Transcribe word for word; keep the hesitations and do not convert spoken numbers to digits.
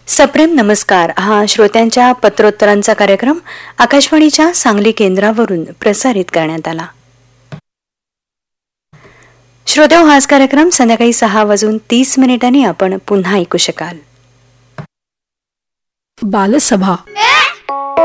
सप्रेम नमस्कार हा श्रोत्यांच्या पत्रोत्तरांचा कार्यक्रम आकाशवाणीच्या सांगली केंद्रावरून प्रसारित करण्यात आला. श्रोत्यो, हाच कार्यक्रम संध्याकाळी सहा वाजून तीस मिनिटांनी आपण पुन्हा ऐकू शकाल. बालसभा